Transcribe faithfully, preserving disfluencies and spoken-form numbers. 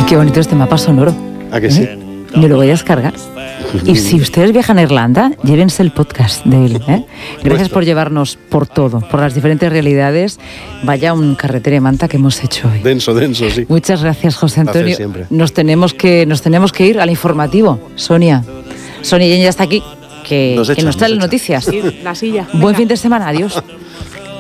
Qué bonito este mapa sonoro. ¿A que sí? ¿Eh? Me lo voy a descargar. Y si ustedes viajan a Irlanda, llévense el podcast de él. ¿eh? Gracias por llevarnos por todo, por las diferentes realidades. Vaya un carretera de manta que hemos hecho hoy. Denso, denso, sí. Muchas gracias, José Antonio. Siempre. Nos tenemos que, nos tenemos que ir al informativo. Sonia. Sonia ya está aquí, que nos, que nos trae las noticias. Sí, la silla. Buen fin de semana, adiós.